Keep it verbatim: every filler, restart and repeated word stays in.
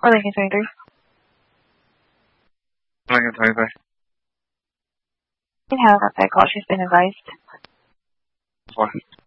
Or Lincoln twenty-three. Lincoln twenty-three. You can have that call. She's been advised. Four.